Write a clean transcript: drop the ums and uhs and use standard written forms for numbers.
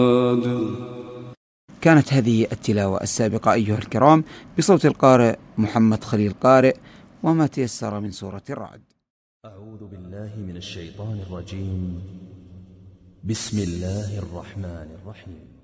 كانت هذه التلاوة السابقة أيها الكرام بصوت القارئ محمد خليل قارئ، وما تيسر من سورة الرعد. أعوذ بالله من الشيطان الرجيم. بسم الله الرحمن الرحيم.